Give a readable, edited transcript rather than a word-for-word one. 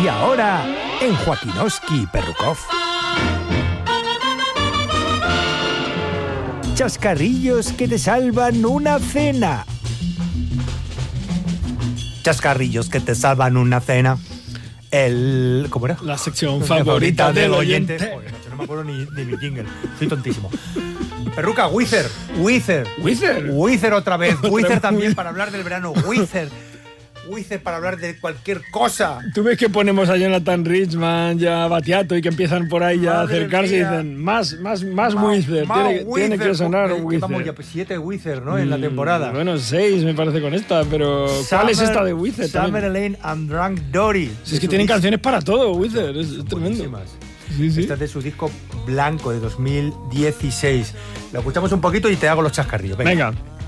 Y ahora, en Joaquinowski Perrukov. Chascarrillos que te salvan una cena. Chascarrillos que te salvan una cena. ¿Cómo era? La sección favorita del oyente. Joder, no me acuerdo ni mi jingle. Soy tontísimo. Perruca, Wither otra vez. Wither también para hablar del verano. Wither para hablar de cualquier cosa. Tú ves que ponemos a Jonathan Richman, ya a Battiato y que empiezan por ahí ya a acercarse y dicen más Wither. Tiene que sonar Wither. Vamos ya 7 Wither, ¿no? En la temporada. Bueno, 6 me parece con esta, pero ¿cuál es esta de Wither? Summer Lane and Drunk Dory. Si es que tienen canciones para todo, Wither. Es tremendo. Sí. Esta es de su disco Blanco de 2016. Lo escuchamos un poquito y te hago los chascarrillos. Venga.